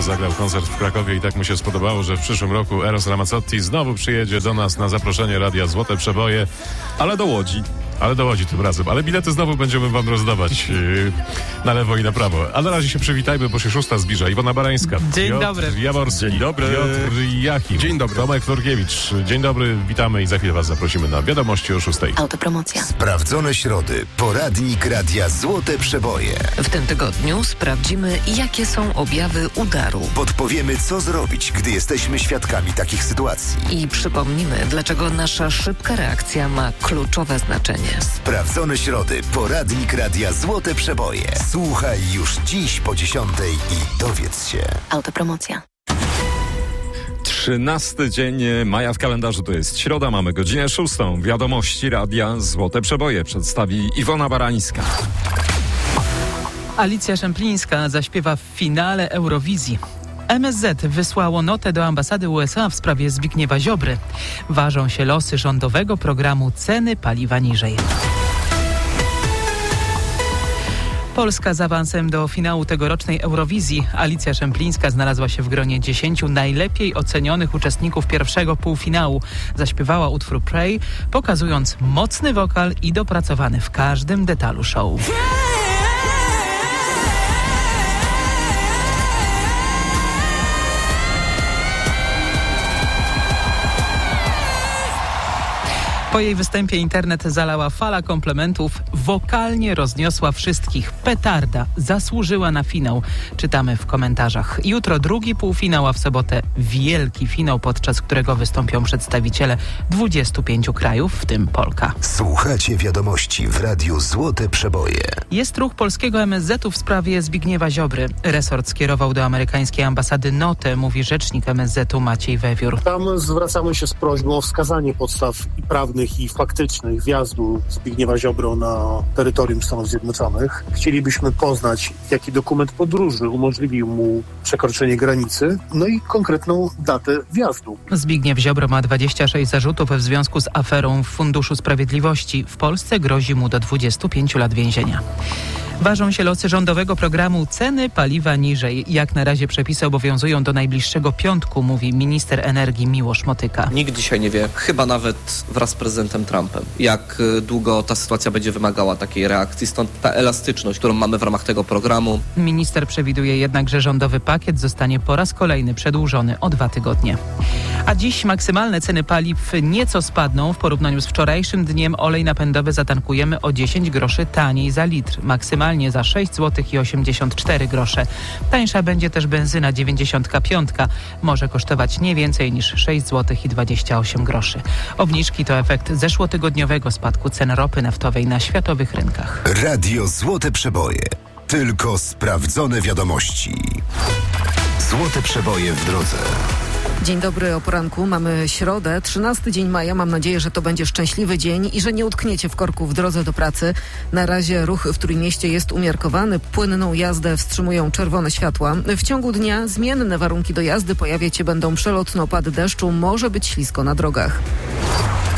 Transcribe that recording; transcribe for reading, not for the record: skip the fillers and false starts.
zagrał koncert w Krakowie i tak mu się spodobało, że w przyszłym roku Eros Ramazzotti znowu przyjedzie do nas na zaproszenie Radia Złote Przeboje. Ale do Łodzi. Ale do Łodzi tym razem. Ale bilety znowu będziemy wam rozdawać na lewo i na prawo. A na razie się przywitajmy, bo się 6 zbliża. Iwona Barańska. Dzień Piotr dobry. Jaworski. Dzień dobry. Piotr Jachim. Dzień dobry. Tomek Florkiewicz. Dzień dobry, witamy i za chwilę was zaprosimy na Wiadomości o 6. Autopromocja. Sprawdzone środy. Poradnik Radia Złote Przeboje. W tym tygodniu sprawdzimy, jakie są objawy udaru. Podpowiemy, co zrobić, gdy jesteśmy świadkami takich sytuacji. I przypomnimy, dlaczego nasza szybka reakcja ma kluczowe znaczenie. Sprawdzone środy. Poradnik Radia Złote Przeboje. Słuchaj już dziś po 10 i dowiedz się. Autopromocja. 13 dzień maja w kalendarzu, to jest środa, mamy godzinę 6. Wiadomości Radia Złote Przeboje przedstawi Iwona Barańska. Alicja Szemplińska zaśpiewa w finale Eurowizji. MSZ wysłało notę do ambasady USA w sprawie Zbigniewa Ziobry. Ważą się losy rządowego programu Ceny paliwa niżej. Polska z awansem do finału tegorocznej Eurowizji. Alicja Szemplińska znalazła się w gronie 10 najlepiej ocenionych uczestników pierwszego półfinału. Zaśpiewała utwór Pray, pokazując mocny wokal i dopracowany w każdym detalu show. Po jej występie internet zalała fala komplementów. Wokalnie rozniosła wszystkich. Petarda. Zasłużyła na finał. Czytamy w komentarzach. Jutro drugi półfinał, a w sobotę wielki finał, podczas którego wystąpią przedstawiciele 25 krajów, w tym Polka. Słuchacie wiadomości w Radiu Złote Przeboje. Jest ruch polskiego MSZ-u w sprawie Zbigniewa Ziobry. Resort skierował do amerykańskiej ambasady notę, mówi rzecznik MSZ-u Maciej Wewiór. Tam zwracamy się z prośbą o wskazanie podstaw prawnych i faktycznych wjazdu Zbigniewa Ziobro na terytorium Stanów Zjednoczonych. Chcielibyśmy poznać, jaki dokument podróży umożliwił mu przekroczenie granicy, no i konkretną datę wjazdu. Zbigniew Ziobro ma 26 zarzutów w związku z aferą w Funduszu Sprawiedliwości. W Polsce grozi mu do 25 lat więzienia. Ważą się losy rządowego programu Ceny paliwa niżej. Jak na razie przepisy obowiązują do najbliższego piątku, mówi minister energii Miłosz Motyka. Nikt dzisiaj nie wie, chyba nawet wraz z prezydentem Trumpem, jak długo ta sytuacja będzie wymagała takiej reakcji. Stąd ta elastyczność, którą mamy w ramach tego programu. Minister przewiduje jednak, że rządowy pakiet zostanie po raz kolejny przedłużony o 2 tygodnie. A dziś maksymalne ceny paliw nieco spadną. W porównaniu z wczorajszym dniem olej napędowy zatankujemy o 10 groszy taniej za litr. Maksymalnie za 6,84 zł. Tańsza będzie też benzyna 95. Może kosztować nie więcej niż 6,28 zł. Obniżki to efekt zeszłotygodniowego spadku cen ropy naftowej na światowych rynkach. Radio Złote Przeboje. Tylko sprawdzone wiadomości. Złote Przeboje w drodze. Dzień dobry, o poranku. Mamy środę, 13 dzień maja. Mam nadzieję, że to będzie szczęśliwy dzień i że nie utkniecie w korku w drodze do pracy. Na razie ruch w Trójmieście jest umiarkowany. Płynną jazdę wstrzymują czerwone światła. W ciągu dnia zmienne warunki do jazdy. Pojawiać się będą przelotne opady deszczu. Może być ślisko na drogach.